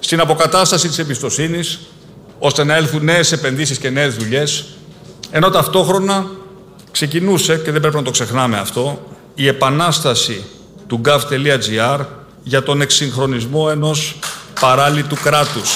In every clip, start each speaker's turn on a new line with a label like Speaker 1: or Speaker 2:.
Speaker 1: στην αποκατάσταση της εμπιστοσύνης, ώστε να έλθουν νέες επενδύσεις και νέες δουλειές, ενώ ταυτόχρονα ξεκινούσε, και δεν πρέπει να το ξεχνάμε αυτό, η επανάσταση του gov.gr για τον εξυγχρονισμό ενός παράλυτου κράτους.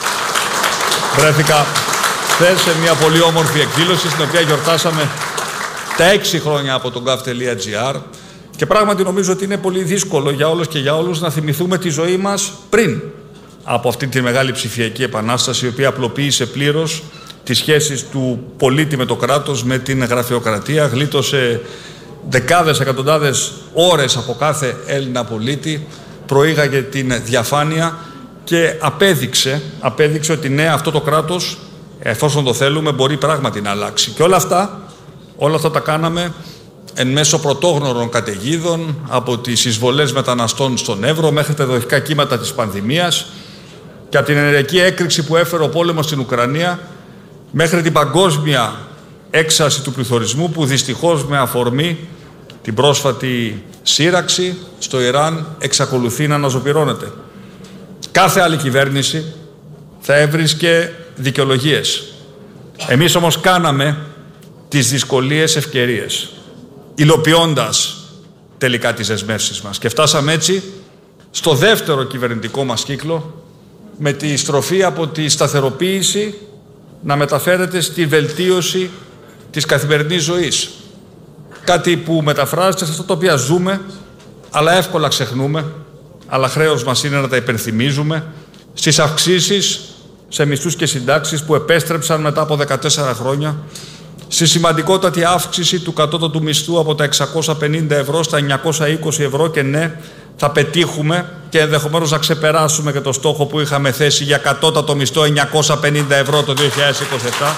Speaker 1: Βρέθηκα χθες σε μια πολύ όμορφη εκδήλωση, στην οποία γιορτάσαμε τα 6 χρόνια από τον gov.gr, και πράγματι νομίζω ότι είναι πολύ δύσκολο για όλους και για όλους να θυμηθούμε τη ζωή μας πριν από αυτή τη μεγάλη ψηφιακή επανάσταση, η οποία απλοποίησε πλήρως τις σχέσεις του πολίτη με το κράτος, με την γραφειοκρατία, γλίτωσε δεκάδες, εκατοντάδες ώρες από κάθε Έλληνα πολίτη, προήγαγε την διαφάνεια και απέδειξε ότι ναι, αυτό το κράτος, εφόσον το θέλουμε, μπορεί πράγματι να αλλάξει. Και όλα αυτά τα κάναμε εν μέσω πρωτόγνωρων καταιγίδων, από τις εισβολές μεταναστών στον Εύρο μέχρι τα εδαφικά κύματα της πανδημίας και από την ενεργειακή έκρηξη που έφερε ο πόλεμος στην Ουκρανία, μέχρι την παγκόσμια έξαρση του πληθωρισμού, που δυστυχώς με αφορμή την πρόσφατη σύραξη στο Ιράν εξακολουθεί να αναζωπυρώνεται. Κάθε άλλη κυβέρνηση θα έβρισκε δικαιολογίες. Εμείς όμως κάναμε τις δυσκολίες ευκαιρίες, υλοποιώντας τελικά τις δεσμεύσεις μας, και φτάσαμε έτσι στο δεύτερο κυβερνητικό μας κύκλο, με τη στροφή από τη σταθεροποίηση να μεταφέρεται στη βελτίωση της καθημερινής ζωής. Κάτι που μεταφράζεται σε αυτό το οποίο ζούμε, αλλά εύκολα ξεχνούμε, αλλά χρέος μας είναι να τα υπενθυμίζουμε, στις αυξήσεις σε μισθούς και συντάξεις που επέστρεψαν μετά από 14 χρόνια, στη σημαντικότατη αύξηση του κατώτατου μισθού από τα 650 ευρώ στα 920 ευρώ, και ναι, θα πετύχουμε και ενδεχομένως να ξεπεράσουμε και το στόχο που είχαμε θέσει για κατώτατο μισθό 950 ευρώ το 2027.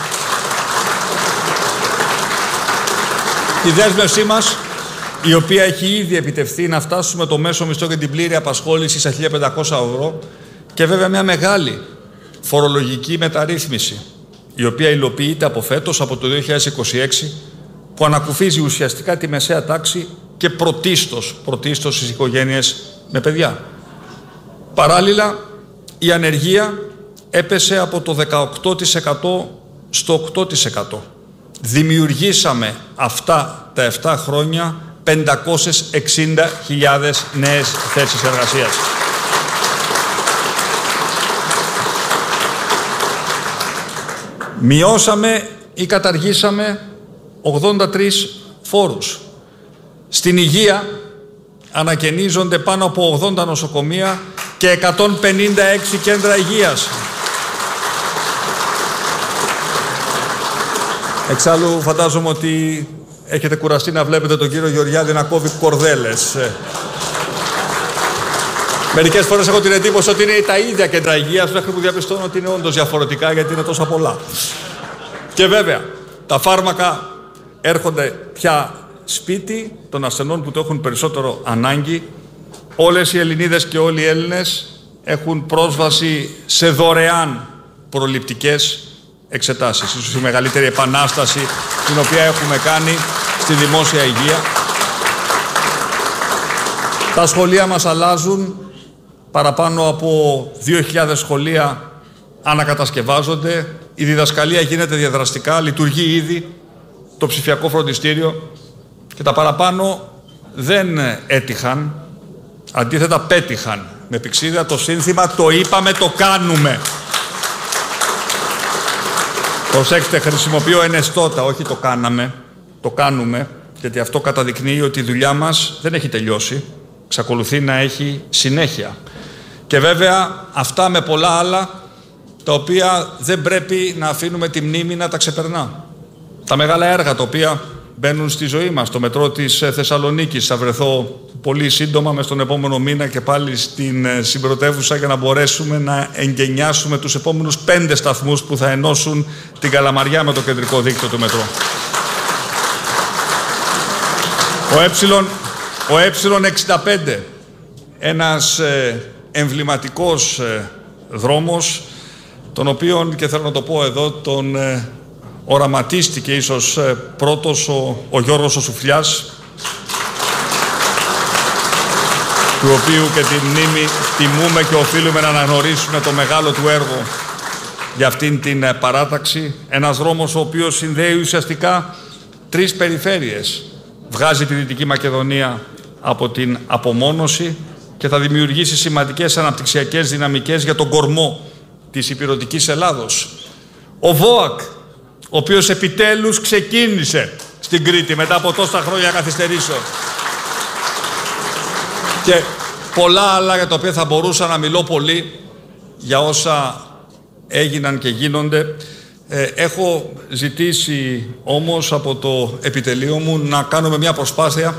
Speaker 1: Η δέσμευσή μας, η οποία έχει ήδη επιτευχθεί, να φτάσουμε το μέσο μισθό για την πλήρη απασχόληση στα 1.500 ευρώ, και βέβαια μια μεγάλη φορολογική μεταρρύθμιση, η οποία υλοποιείται από φέτος, από το 2026, που ανακουφίζει ουσιαστικά τη μεσαία τάξη και πρωτίστως στις οικογένειες με παιδιά. Παράλληλα, η ανεργία έπεσε από το 18% στο 8%. Δημιουργήσαμε αυτά τα 7 χρόνια 560.000 νέες θέσεις εργασίας. Μειώσαμε ή καταργήσαμε 83 φόρους. Στην υγεία ανακαινίζονται πάνω από 80 νοσοκομεία και 156 κέντρα υγείας. Εξάλλου φαντάζομαι ότι έχετε κουραστεί να βλέπετε τον κύριο Γεωργιάδη να κόβει κορδέλες. Μερικές φορές έχω την εντύπωση ότι είναι τα ίδια κέντρα υγείας, μέχρι που διαπιστώνω ότι είναι όντως διαφορετικά, γιατί είναι τόσα πολλά. Και βέβαια, τα φάρμακα έρχονται πια σπίτι των ασθενών που το έχουν περισσότερο ανάγκη. Όλες οι Ελληνίδες και όλοι οι Έλληνες έχουν πρόσβαση σε δωρεάν προληπτικές εξετάσεις. Ίσως η μεγαλύτερη επανάσταση την οποία έχουμε κάνει στη δημόσια υγεία. Τα σχολεία μας αλλάζουν. Παραπάνω από 2.000 σχολεία ανακατασκευάζονται. Η διδασκαλία γίνεται διαδραστικά. Λειτουργεί ήδη το ψηφιακό φροντιστήριο. Και τα παραπάνω δεν έτυχαν. Αντίθετα πέτυχαν. Με πηξίδα το σύνθημα «Το είπαμε, το κάνουμε». Προσέξτε, χρησιμοποιώ ενεστώτα, όχι το κάναμε. Το κάνουμε, γιατί αυτό καταδεικνύει ότι η δουλειά μας δεν έχει τελειώσει. Εξακολουθεί να έχει συνέχεια. Και βέβαια αυτά με πολλά άλλα, τα οποία δεν πρέπει να αφήνουμε τη μνήμη να τα ξεπερνά. Τα μεγάλα έργα τα οποία μπαίνουν στη ζωή μας. Το μετρό της Θεσσαλονίκης, θα βρεθώ πολύ σύντομα μες τον επόμενο μήνα και πάλι στην συμπρωτεύουσα, για να μπορέσουμε να εγκαινιάσουμε τους επόμενους 5 σταθμούς που θα ενώσουν την Καλαμαριά με το κεντρικό δίκτυο του μετρό. Ο Ε65, ένας εμβληματικός δρόμος, τον οποίον, και θέλω να το πω εδώ, τον οραματίστηκε ίσως πρώτος ο Γιώργος ο Σουφλιάς. του οποίου και τη μνήμη τιμούμε και οφείλουμε να αναγνωρίσουμε το μεγάλο του έργο για αυτήν την παράταξη. Ένας δρόμος ο οποίος συνδέει ουσιαστικά 3 περιφέρειες. Βγάζει τη Δυτική Μακεδονία από την απομόνωση και θα δημιουργήσει σημαντικές αναπτυξιακές δυναμικές για τον κορμό της ηπειρωτικής Ελλάδος. Ο ΒΟΑΚ, ο οποίος επιτέλους ξεκίνησε στην Κρήτη μετά από τόσα χρόνια καθυστερήσεων. Και πολλά άλλα για τα οποία θα μπορούσα να μιλώ πολύ για όσα έγιναν και γίνονται. Έχω ζητήσει όμως από το επιτελείο μου να κάνουμε μια προσπάθεια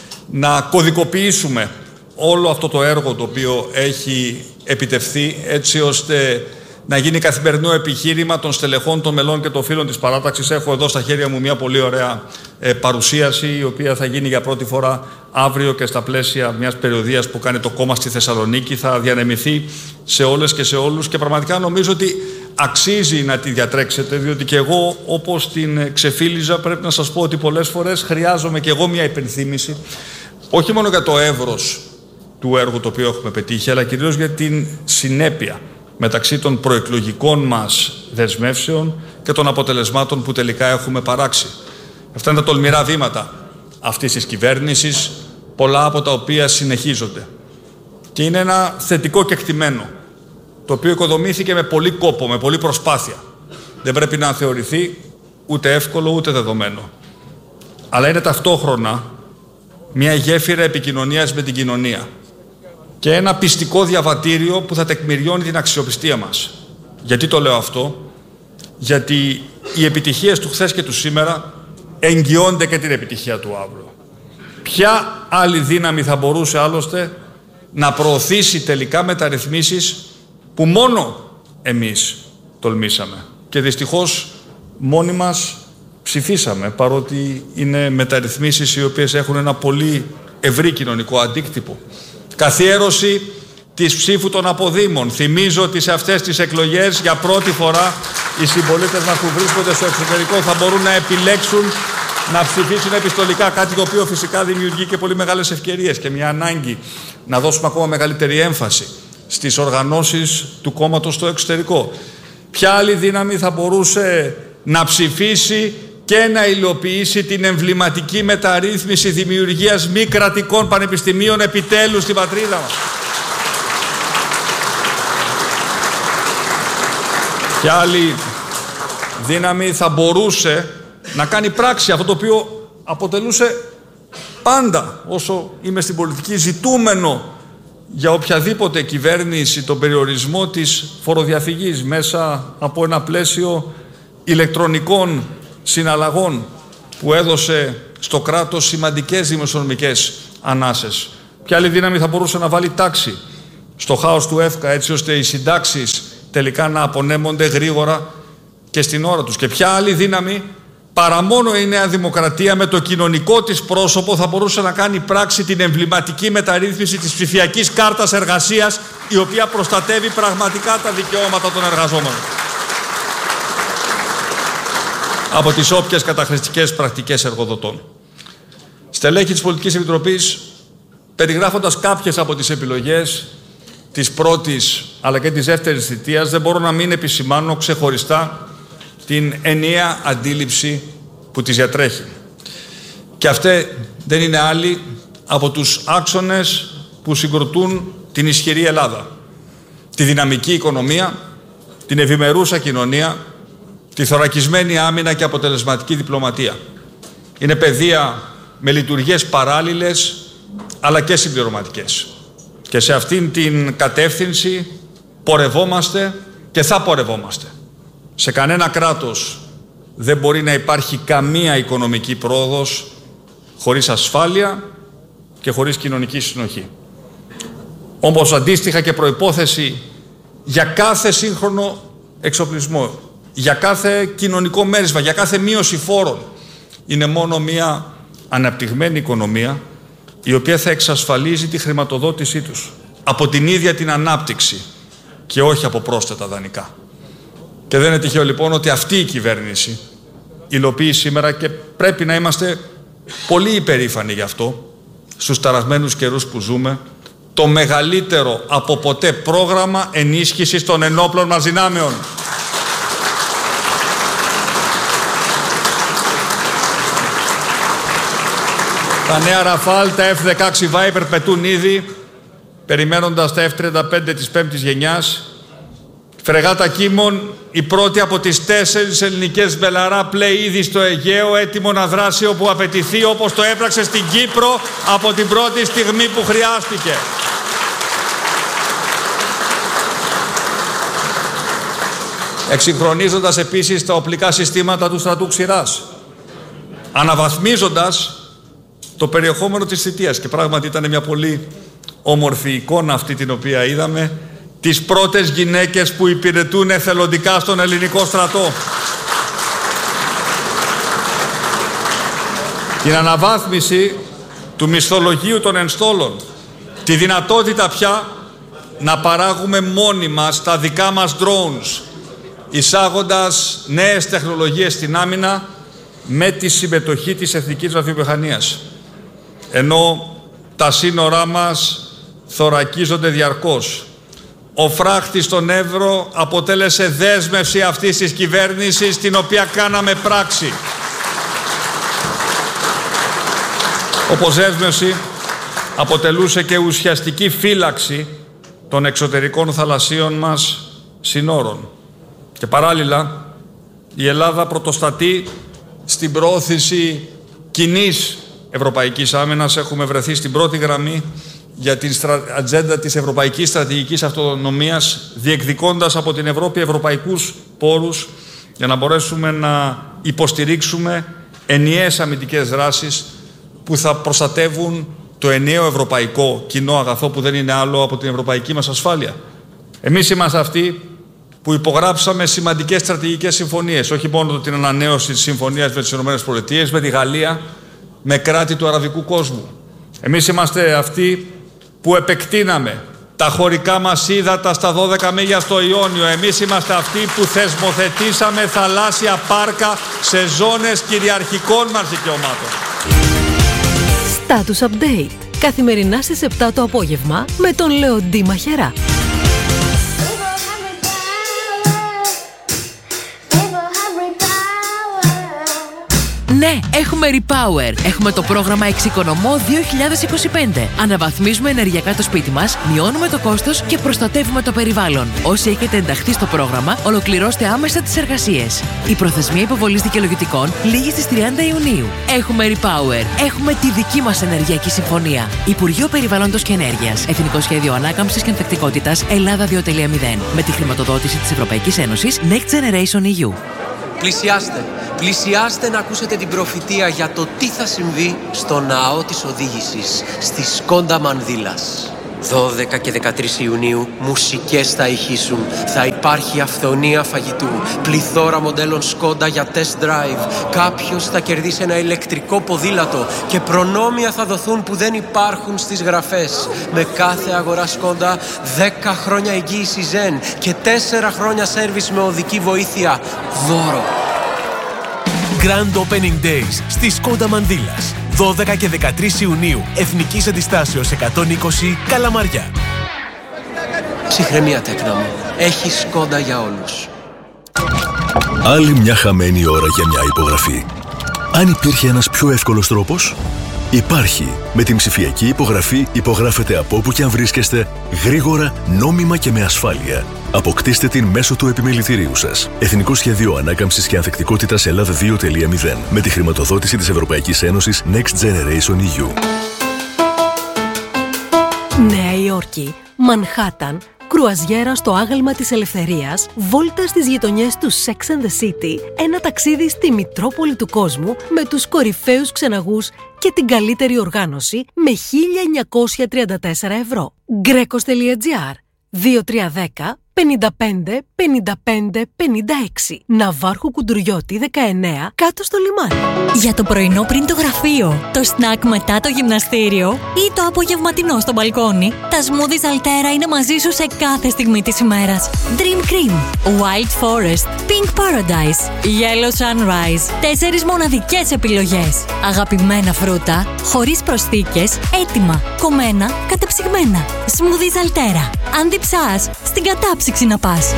Speaker 1: να κωδικοποιήσουμε όλο αυτό το έργο το οποίο έχει επιτευχθεί, έτσι ώστε να γίνει καθημερινό επιχείρημα των στελεχών, των μελών και των φίλων της παράταξης. Έχω εδώ στα χέρια μου μια πολύ ωραία παρουσίαση, η οποία θα γίνει για πρώτη φορά αύριο και στα πλαίσια μιας περιοδίας που κάνει το κόμμα στη Θεσσαλονίκη. Θα διανεμηθεί σε όλες και σε όλους και πραγματικά νομίζω ότι αξίζει να τη διατρέξετε, διότι και εγώ, όπως την ξεφύλιζα, πρέπει να σας πω ότι πολλές φορές χρειάζομαι και εγώ μια υπενθύμηση, όχι μόνο για το εύρος του έργου το οποίο έχουμε πετύχει, αλλά κυρίως για την συνέπεια μεταξύ των προεκλογικών μας δεσμεύσεων και των αποτελεσμάτων που τελικά έχουμε παράξει. Αυτά είναι τα τολμηρά βήματα αυτής της κυβέρνησης, πολλά από τα οποία συνεχίζονται. Και είναι ένα θετικό κεκτημένο, το οποίο οικοδομήθηκε με πολύ κόπο, με πολύ προσπάθεια. Δεν πρέπει να θεωρηθεί ούτε εύκολο ούτε δεδομένο. Αλλά είναι ταυτόχρονα μια γέφυρα επικοινωνίας με την κοινωνία και ένα πιστικό διαβατήριο που θα τεκμηριώνει την αξιοπιστία μας. Γιατί το λέω αυτό? Γιατί οι επιτυχίες του χθες και του σήμερα εγγυώνται και την επιτυχία του αύριο. Ποια άλλη δύναμη θα μπορούσε άλλωστε να προωθήσει τελικά μεταρρυθμίσεις που μόνο εμείς τολμήσαμε? Και δυστυχώς μόνοι μας ψηφίσαμε, παρότι είναι μεταρρυθμίσεις οι οποίες έχουν ένα πολύ ευρύ κοινωνικό αντίκτυπο. Καθιέρωση της ψήφου των αποδήμων. Θυμίζω ότι σε αυτές τις εκλογές για πρώτη φορά οι συμπολίτες μας που βρίσκονται στο εξωτερικό θα μπορούν να επιλέξουν να ψηφίσουν επιστολικά, κάτι το οποίο φυσικά δημιουργεί και πολύ μεγάλες ευκαιρίες και μια ανάγκη να δώσουμε ακόμα μεγαλύτερη έμφαση στις οργανώσεις του κόμματος στο εξωτερικό. Ποια άλλη δύναμη θα μπορούσε να ψηφίσει και να υλοποιήσει την εμβληματική μεταρρύθμιση δημιουργίας μη κρατικών πανεπιστημίων επιτέλους στην πατρίδα μας? Ποια άλλη δύναμη θα μπορούσε να κάνει πράξη αυτό το οποίο αποτελούσε πάντα, όσο είμαι στην πολιτική, ζητούμενο για οποιαδήποτε κυβέρνηση, τον περιορισμό της φοροδιαφυγής μέσα από ένα πλαίσιο ηλεκτρονικών συναλλαγών που έδωσε στο κράτος σημαντικές δημοσιονομικές ανάσες? Ποια άλλη δύναμη θα μπορούσε να βάλει τάξη στο χάος του ΕΦΚΑ, έτσι ώστε οι συντάξεις τελικά να απονέμονται γρήγορα και στην ώρα τους? Και ποια άλλη δύναμη παρά μόνο η Νέα Δημοκρατία με το κοινωνικό της πρόσωπο θα μπορούσε να κάνει πράξη την εμβληματική μεταρρύθμιση της ψηφιακής κάρτας εργασίας, η οποία προστατεύει πραγματικά τα δικαιώματα των εργαζόμενων από τις όποιες καταχρηστικές πρακτικές εργοδοτών? Στελέχη της Πολιτικής Επιτροπής, περιγράφοντας κάποιες από τις επιλογές της πρώτης αλλά και της δεύτερης θητείας, δεν μπορώ να μην επισημάνω ξεχωριστά την ενιαία αντίληψη που τις διατρέχει. Και αυτή δεν είναι άλλη από τους άξονες που συγκροτούν την ισχυρή Ελλάδα. Τη δυναμική οικονομία, την ευημερούσα κοινωνία, τη θωρακισμένη άμυνα και αποτελεσματική διπλωματία. Είναι παιδεία με λειτουργίες παράλληλες αλλά και συμπληρωματικές. Και σε αυτήν την κατεύθυνση πορευόμαστε και θα πορευόμαστε. Σε κανένα κράτος δεν μπορεί να υπάρχει καμία οικονομική πρόοδος χωρίς ασφάλεια και χωρίς κοινωνική συνοχή. Όμως αντίστοιχα και προϋπόθεση για κάθε σύγχρονο εξοπλισμό, για κάθε κοινωνικό μέρισμα, για κάθε μείωση φόρων, είναι μόνο μια αναπτυγμένη οικονομία η οποία θα εξασφαλίζει τη χρηματοδότησή τους από την ίδια την ανάπτυξη και όχι από πρόσθετα δανεικά. Και δεν είναι τυχαίο λοιπόν ότι αυτή η κυβέρνηση υλοποιεί σήμερα, και πρέπει να είμαστε πολύ υπερήφανοι γι' αυτό, στους ταρασμένους καιρούς που ζούμε, το μεγαλύτερο από ποτέ πρόγραμμα ενίσχυσης των ενόπλων μας δυνάμεων. Τα νέα Ραφάλ, τα F-16 Viper πετούν ήδη, περιμένοντας τα F-35 της 5ης γενιάς. Φρεγάτα Κίμων, η πρώτη από τις 4 ελληνικές μπελαρά, πλέει ήδη στο Αιγαίο, έτοιμο να δράσει όπου απαιτηθεί, όπως το έπραξε στην Κύπρο από την πρώτη στιγμή που χρειάστηκε. Εξυγχρονίζοντας επίσης τα οπλικά συστήματα του στρατού Ξηράς, αναβαθμίζοντας το περιεχόμενο της θητείας. Και πράγματι ήταν μια πολύ όμορφη εικόνα αυτή την οποία είδαμε, τις πρώτες γυναίκες που υπηρετούν εθελοντικά στον ελληνικό στρατό. Την αναβάθμιση του μισθολογείου των ενστόλων, τη δυνατότητα πια να παράγουμε μόνοι μας τα δικά μας drones, εισάγοντας νέες τεχνολογίες στην άμυνα με τη συμμετοχή της εθνικής βιομηχανίας. Ενώ τα σύνορά μας θωρακίζονται διαρκώς. Ο φράχτης στον Εύρο αποτέλεσε δέσμευση αυτής της κυβέρνησης, την οποία κάναμε πράξη. Όπως δέσμευση αποτελούσε και ουσιαστική φύλαξη των εξωτερικών θαλασσίων μας συνόρων. Και παράλληλα, η Ελλάδα πρωτοστατεί στην προώθηση κοινής ευρωπαϊκής άμυνας. Έχουμε βρεθεί στην πρώτη γραμμή για την ατζέντα της ευρωπαϊκής στρατηγικής αυτονομίας, διεκδικώντας από την Ευρώπη ευρωπαϊκούς πόρους για να μπορέσουμε να υποστηρίξουμε ενιαίες αμυντικές δράσεις που θα προστατεύουν το ενιαίο ευρωπαϊκό κοινό αγαθό, που δεν είναι άλλο από την ευρωπαϊκή μας ασφάλεια. Εμείς είμαστε αυτοί που υπογράψαμε σημαντικές στρατηγικές συμφωνίες, όχι μόνο την ανανέωση της συμφωνίας με τις ΗΠΑ, με τη Γαλλία, με κράτη του αραβικού κόσμου. Εμείς είμαστε αυτοί που επεκτείναμε τα χωρικά μας ύδατα στα 12 μίλια στο Ιόνιο. Εμείς είμαστε αυτοί που θεσμοθετήσαμε θαλάσσια πάρκα σε ζώνες κυριαρχικών μας δικαιωμάτων.
Speaker 2: Status Update. Καθημερινά στις 7 το απόγευμα με τον Λεοντή Μαχερά. Ναι, έχουμε Repower. Έχουμε το πρόγραμμα Εξοικονομώ 2025. Αναβαθμίζουμε ενεργειακά το σπίτι μας, μειώνουμε το κόστος και προστατεύουμε το περιβάλλον. Όσοι έχετε ενταχθεί στο πρόγραμμα, ολοκληρώστε άμεσα τις εργασίες. Η προθεσμία υποβολής δικαιολογητικών λήγει στις 30 Ιουνίου. Έχουμε Repower. Έχουμε τη δική μας ενεργειακή συμφωνία. Υπουργείο Περιβάλλοντος και Ενέργειας. Εθνικό Σχέδιο Ανάκαμψης και Ανθεκτικότητας Ελλάδα 2.0. Με τη χρηματοδότηση της Ευρωπαϊκής Ένωσης Next Generation EU.
Speaker 3: Πλησιάστε να ακούσετε την προφητεία για το τι θα συμβεί στο ναό της οδήγησης στη Σκόντα Μανδύλας. 12 και 13 Ιουνίου μουσικές θα ηχήσουν. Θα υπάρχει αυθονία φαγητού, πληθώρα μοντέλων Σκόντα για test drive. Κάποιος θα κερδίσει ένα ηλεκτρικό ποδήλατο και προνόμια θα δοθούν που δεν υπάρχουν στις γραφές. Με κάθε αγορά Σκόντα 10 χρόνια εγγύηση Zen και 4 χρόνια σέρβις με οδική βοήθεια δώρο.
Speaker 4: Grand Opening Days στη Σκόντα Μανδύλας. 12 και 13 Ιουνίου, Εθνικής Αντιστάσεως 120, Καλαμαριά.
Speaker 3: Ψυχραιμία, τέκνα μου. Έχει Σκόντα για όλους.
Speaker 5: Άλλη μια χαμένη ώρα για μια υπογραφή. Αν υπήρχε ένας πιο εύκολος τρόπος, υπάρχει. Με την ψηφιακή υπογραφή υπογράφετε από όπου και αν βρίσκεστε, γρήγορα, νόμιμα και με ασφάλεια. Αποκτήστε την μέσω του επιμελητηρίου σας. Εθνικό Σχέδιο Ανάκαμψης και Ανθεκτικότητας Ελλάδα 2.0. Με τη χρηματοδότηση της Ευρωπαϊκής Ένωσης Next Generation EU.
Speaker 2: Νέα Υόρκη, Μανχάταν, κρουαζιέρα στο άγαλμα της ελευθερίας, βόλτα στις γειτονιές του Sex and the City, ένα ταξίδι στη Μητρόπολη του κόσμου με τους κορυφαίους ξεναγούς και την καλύτερη οργάνωση με 1.934 ευρώ. Greco.gr 2310
Speaker 6: 55 55 56. Ναυάρχου Κουντουριώτη 19, κάτω στο λιμάνι.
Speaker 7: Για το πρωινό πριν το γραφείο, το σνακ μετά το γυμναστήριο ή το απογευματινό στο μπαλκόνι, τα smoothies Altera είναι μαζί σου σε κάθε στιγμή της ημέρας. Dream Cream, Wild Forest, Pink Paradise, Yellow Sunrise. 4 μοναδικές επιλογές. Αγαπημένα φρούτα, χωρίς προσθήκες, έτοιμα, κομμένα, κατεψυγμένα. Smoothies Altera. Αν διψάς, στην κατάψυξη να πας.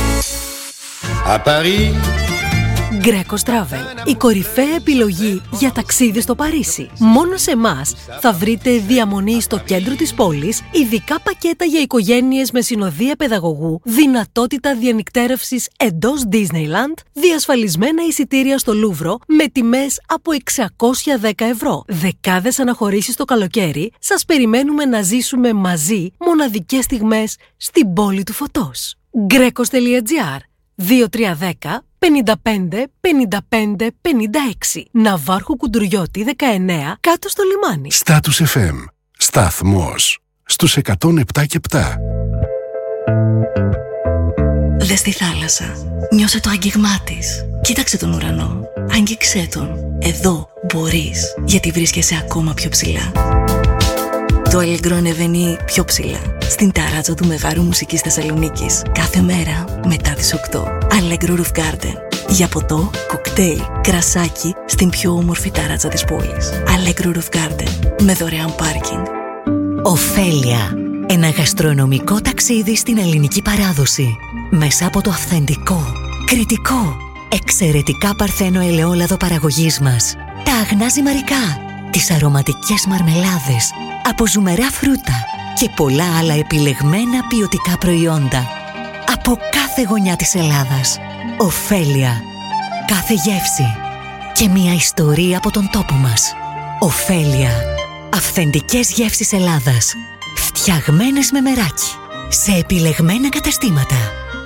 Speaker 8: À Paris.
Speaker 6: Greco Travel, η κορυφαία επιλογή για ταξίδι στο Παρίσι. Μόνο σε εμάς θα βρείτε διαμονή στο κέντρο της πόλης, ειδικά πακέτα για οικογένειες με συνοδεία παιδαγωγού, δυνατότητα διανυκτέρευσης εντός Disneyland, διασφαλισμένα εισιτήρια στο Λούβρο με τιμές από 610 ευρώ. Δεκάδες αναχωρήσεις το καλοκαίρι, σας περιμένουμε να ζήσουμε μαζί μοναδικές στιγμές στην πόλη του φωτός. Grecos.gr 2310 55 55 56. Ναυάρχου Κουντουριώτη 19, κάτω στο λιμάνι.
Speaker 9: Status FM. Σταθμός στους 107,7.
Speaker 10: Δες τη θάλασσα. Νιώσε το άγγιγμά της. Κοίταξε τον ουρανό. Άγγιξέ τον. Εδώ μπορείς, γιατί βρίσκεσαι ακόμα πιο ψηλά. Το Allegro ανεβαίνει πιο ψηλά, στην ταράτσα του Μεγάρου Μουσικής Θεσσαλονίκης, κάθε μέρα μετά τις 8. Allegro Roof Garden. Για ποτό, κοκτέιλ, κρασάκι, στην πιο όμορφη ταράτσα της πόλης. Allegro Roof Garden, με δωρεάν πάρκινγκ.
Speaker 7: Οφέλια. Ένα γαστρονομικό ταξίδι στην ελληνική παράδοση. Μέσα από το αυθεντικό, κριτικό, εξαιρετικά παρθένο ελαιόλαδο παραγωγής μας. Τα αγνά ζυμαρικά, τις αρωματικές μαρμελάδες, από ζουμερά φρούτα και πολλά άλλα επιλεγμένα ποιοτικά προϊόντα. Από κάθε γωνιά της Ελλάδας. Οφέλια. Κάθε γεύση και μια ιστορία από τον τόπο μας. Οφέλια. Αυθεντικές γεύσεις Ελλάδας. Φτιαγμένες με μεράκι. Σε επιλεγμένα καταστήματα.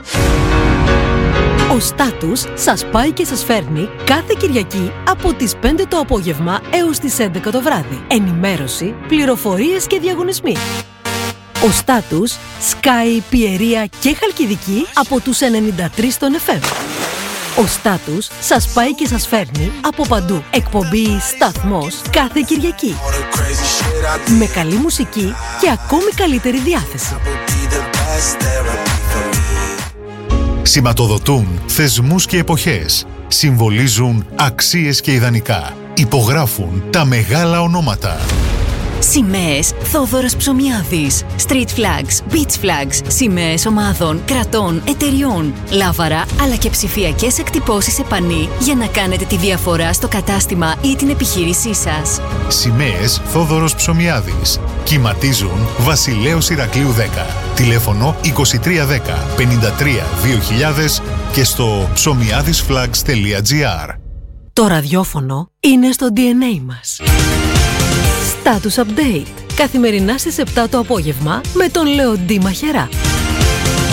Speaker 6: Ο Στάτους σας πάει και σας φέρνει κάθε Κυριακή από τις 5 το απόγευμα έως τις 11 το βράδυ. Ενημέρωση, πληροφορίες και διαγωνισμοί. Ο Στάτους σκάει Πιερία και Χαλκιδική από τους 93 των FM. Ο Στάτους σας πάει και σας φέρνει από παντού. Εκπομπή Σταθμός κάθε Κυριακή. Με καλή μουσική και ακόμη καλύτερη διάθεση.
Speaker 11: Σηματοδοτούν θεσμούς και εποχές. Συμβολίζουν αξίες και ιδανικά. Υπογράφουν τα μεγάλα ονόματα.
Speaker 7: Σημαίες Θόδωρος Ψωμιάδης. Street flags, beach flags, σημαίες ομάδων, κρατών, εταιριών, λάβαρα αλλά και ψηφιακές εκτυπώσεις σε πανί για να κάνετε τη διαφορά στο κατάστημα ή την επιχείρησή σας.
Speaker 11: Σημαίες Θόδωρος Ψωμιάδης. Κυματίζουν Βασιλέως Ηρακλείου 10. Τηλέφωνο 2310 53 2000 και στο ψωμιάδισflags.gr.
Speaker 6: Το ραδιόφωνο είναι στο DNA μας. Status Update. Καθημερινά στις 7 το απόγευμα με τον Λεοντή Μαχερά.